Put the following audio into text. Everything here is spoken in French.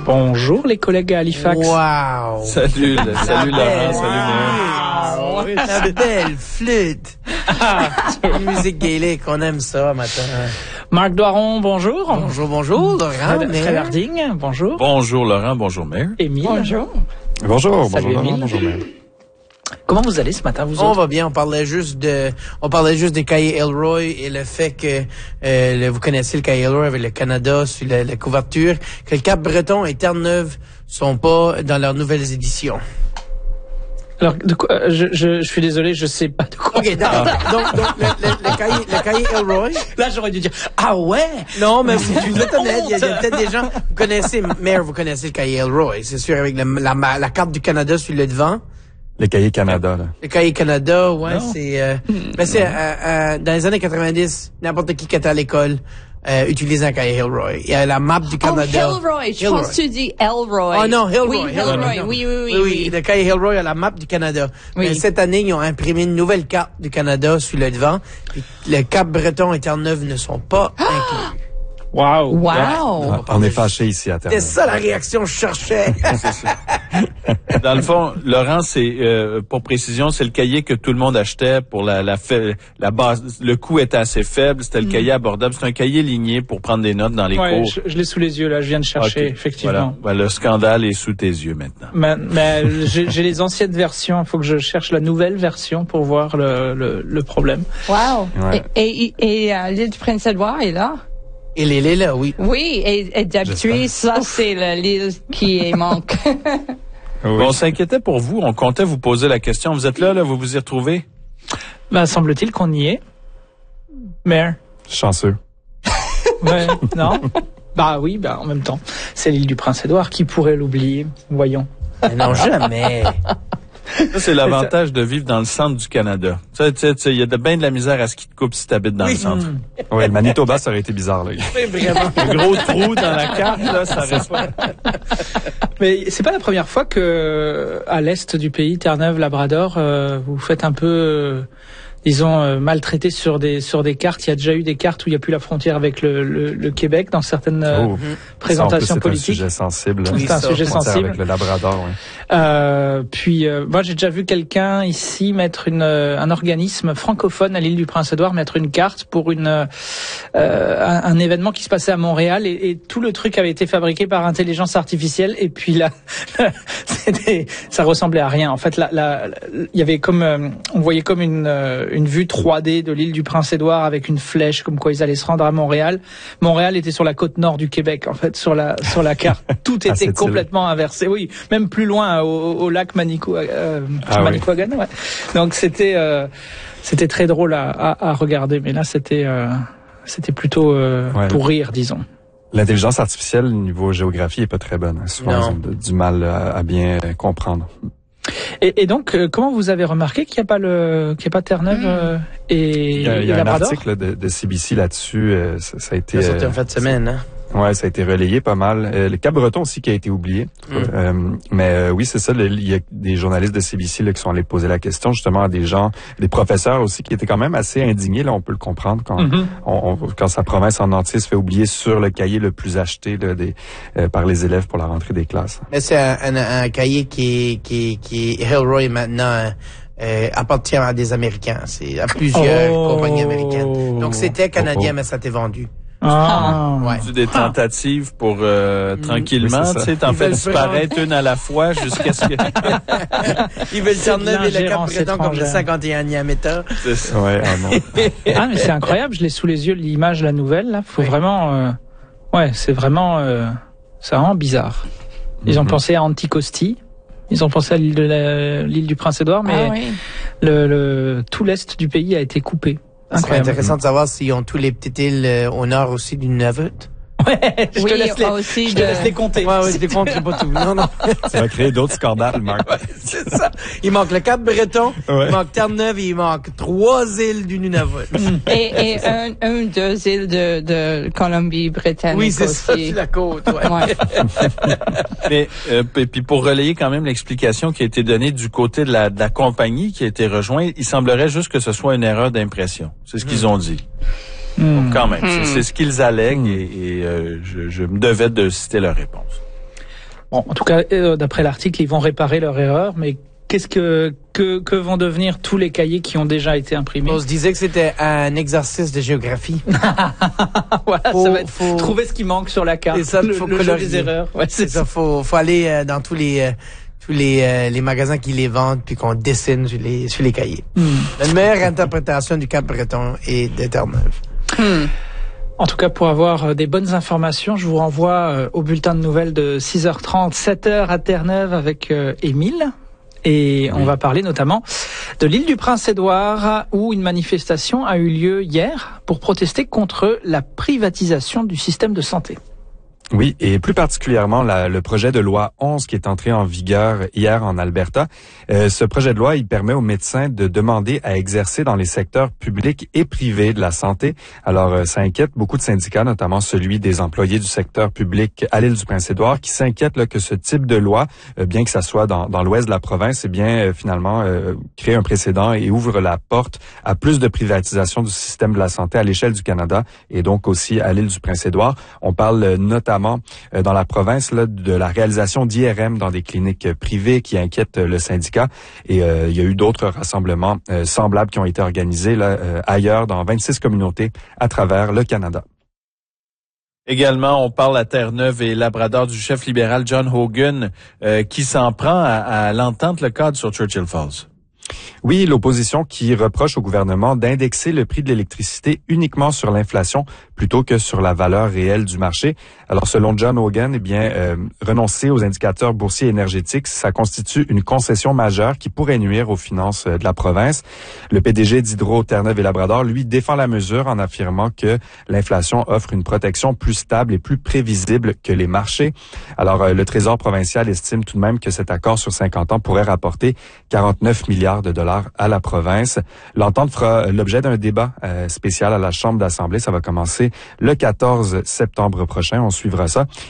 Bonjour les collègues à Halifax. Wow! Salut Laurent, salut Néa. La belle flûte! Une musique gaélique, on aime ça matin. Marc Doiron, bonjour. Bonjour, Laurent. Fred Harding, bonjour. Bonjour Laurent, bonjour Mère. Émile. Bonjour. Salut Bonjour, Émile. bonjour, Mère. Comment vous allez ce matin, vous On autres? va bien, on parlait juste des cahiers Elroy et le fait que vous connaissez le cahier Elroy avec le Canada sur la couverture, que le Cap-Breton et Terre-Neuve sont pas dans leurs nouvelles éditions. Alors, de quoi, je suis désolé, je sais pas de quoi. OK, d'accord. Donc le cahier Elroy. Là, j'aurais dû dire, ah ouais! Non, mais vous êtes honnête, il y a peut-être des gens, vous connaissez le cahier Elroy, c'est sûr, avec la carte du Canada sur le devant. Les cahiers Canada, là. Le cahier Canada, ouais, Non. c'est dans les années 90, n'importe qui était à l'école utilisait un cahier Elroy. Il y a la map du Canada. Oh, Elroy. Je pense que tu dis Elroy. Oh non, Elroy. Oui, Elroy. Oui. Le cahier Elroy a la map du Canada. Oui. Mais cette année, ils ont imprimé une nouvelle carte du Canada sur le devant. Puis le Cap-Breton et Terre-Neuve ne sont pas inclus. Wow. Wow. On est fâchés ici à C'est Terre. ça la réaction que je cherchais. Dans le fond, Laurent, c'est pour précision, c'est le cahier que tout le monde achetait pour la base. Le coût était assez faible, c'était le cahier abordable. C'est un cahier ligné pour prendre des notes dans les Ouais, cours. je l'ai sous les yeux, là, je viens de chercher, Ok, effectivement. Voilà, le scandale est sous tes yeux maintenant. Mais j'ai les anciennes versions, il faut que je cherche la nouvelle version pour voir le problème. Wow. Ouais. Et l'île du Prince-Édouard est là? Il est là, oui. Oui, et d'habitude, ça, c'est l'île qui manque. Oui. On s'inquiétait pour vous, on comptait vous poser la question. Vous êtes là, vous vous y retrouvez? Ben, semble-t-il qu'on y est. Mère. Chanceux. Ouais, non? Bah oui, en même temps. C'est l'île du Prince-Édouard, qui pourrait l'oublier? Voyons. Mais non, jamais. Ça, c'est l'avantage de vivre dans le centre du Canada. Tu sais, il y a bien de la misère à ce qui te coupe si tu habites dans le centre. Ouais, le Manitoba, ça aurait été bizarre, là. Vraiment. Un gros trou dans la carte, là, ça reste pas. Mais c'est pas la première fois que, à l'est du pays, Terre-Neuve, Labrador, vous faites un peu, disons, maltraité sur des cartes. Il y a déjà eu des cartes où il n'y a plus la frontière avec le Québec dans certaines présentations politiques. C'est un sujet sensible. Oui, C'est un ça, sujet Frontière sensible. avec le Labrador, ouais. Puis moi j'ai déjà vu quelqu'un ici mettre un organisme francophone à l'île du Prince-Édouard mettre une carte pour un événement qui se passait à Montréal et tout le truc avait été fabriqué par intelligence artificielle et puis là ça ressemblait à rien. En fait il y avait comme on voyait comme une vue 3D de l'île du Prince-Édouard avec une flèche comme quoi ils allaient se rendre à Montréal. Montréal était sur la côte nord du Québec en fait sur la carte. Tout était cette île. complètement inversé. Oui, même plus loin au lac Manicouagan. Ouais. Donc c'était très drôle à regarder, mais là c'était plutôt pour rire, disons. L'intelligence artificielle, niveau géographie, est pas très bonne. Souvent, Non. ils ont du mal à bien comprendre. Et donc comment vous avez remarqué qu'il n'y a pas Terre-Neuve et Il y a un Labrador? article de CBC là-dessus. Ça a été... Ça sorti en fin de semaine, hein. Ouais, ça a été relayé pas mal. Le Cap-Breton aussi qui a été oublié. Mais oui, c'est ça. Il y a des journalistes de CBC là, qui sont allés poser la question justement à des gens, des professeurs aussi qui étaient quand même assez indignés. Là, on peut le comprendre quand quand sa province en entier se fait oublier sur le cahier le plus acheté là, par les élèves pour la rentrée des classes. Mais c'est un cahier qui Elroy maintenant appartient à des Américains. C'est à plusieurs compagnies américaines. Donc c'était canadien, mais ça t'est vendu. Ouais. Des tentatives pour tranquillement, Oui, c'est ça. tu sais, t'en Ils fais veulent disparaître une à la fois jusqu'à ce que... Ils veulent C'est de Terre-Neuve et le l'ingérence Cap-Breton comme le étrangère. 51e État. Ouais, non. Ah mais c'est incroyable, je l'ai sous les yeux l'image, la nouvelle là. Faut vraiment, c'est vraiment bizarre. Ils ont pensé à Anticosti. Ils ont pensé à l'île du Prince-Édouard, mais tout l'est du pays a été coupé. Ça serait Incroyable. intéressant de savoir s'ils ont tous les petites îles au nord aussi du Nunavut. Ouais, je te laisse les compter. Ouais, je les compte pas tout. Non. Ça va créer d'autres scandales, Marc. C'est ça. Il manque le Cap-Breton, Ouais. il manque Terre-Neuve et il manque 3 îles du Nunavut. Et deux îles de Colombie-Britannique Oui, c'est ça, aussi. sur la côte, ouais. Mais puis pour relayer quand même l'explication qui a été donnée du côté de la compagnie qui a été rejointe, il semblerait juste que ce soit une erreur d'impression. C'est ce qu'ils ont dit. Donc, quand même, c'est ce qu'ils allèguent et je me devais de citer leur réponse. Bon, en tout cas, d'après l'article, ils vont réparer leur erreur, mais qu'est-ce que vont devenir tous les cahiers qui ont déjà été imprimés? On se disait que c'était un exercice de géographie. Voilà, ça va être trouver ce qui manque sur la carte. Et ça, le faut jeu des erreurs. Ouais, c'est ça. Faut aller dans tous les magasins qui les vendent puis qu'on dessine sur les cahiers. La meilleure interprétation du Cap-Breton est de Terre-Neuve. En tout cas, pour avoir des bonnes informations, je vous renvoie au bulletin de nouvelles de 6h30, 7h à Terre-Neuve avec Émile. Et on va parler notamment de l'île du Prince-Édouard, où une manifestation a eu lieu hier pour protester contre la privatisation du système de santé. Oui, et plus particulièrement le projet de loi 11 qui est entré en vigueur hier en Alberta. Ce projet de loi, il permet aux médecins de demander à exercer dans les secteurs publics et privés de la santé. Alors, ça inquiète beaucoup de syndicats, notamment celui des employés du secteur public à l'île du Prince-Édouard, qui s'inquiètent que ce type de loi, bien que ça soit dans l'ouest de la province, finalement crée un précédent et ouvre la porte à plus de privatisation du système de la santé à l'échelle du Canada et donc aussi à l'île du Prince-Édouard. On parle notamment dans la province de la réalisation d'IRM dans des cliniques privées qui inquiètent le syndicat. Et il y a eu d'autres rassemblements semblables qui ont été organisés ailleurs dans 26 communautés à travers le Canada. Également, on parle à Terre-Neuve et Labrador du chef libéral John Hogan qui s'en prend à l'entente le cadre sur Churchill Falls. Oui, l'opposition qui reproche au gouvernement d'indexer le prix de l'électricité uniquement sur l'inflation plutôt que sur la valeur réelle du marché. Alors, selon John Hogan, renoncer aux indicateurs boursiers énergétiques, ça constitue une concession majeure qui pourrait nuire aux finances de la province. Le PDG d'Hydro Terre-Neuve et Labrador, lui, défend la mesure en affirmant que l'inflation offre une protection plus stable et plus prévisible que les marchés. Alors, le Trésor provincial estime tout de même que cet accord sur 50 ans pourrait rapporter 49 milliards de dollars à la province. L'entente fera l'objet d'un débat spécial à la Chambre d'Assemblée. Ça va commencer le 14 septembre prochain. On suivra ça.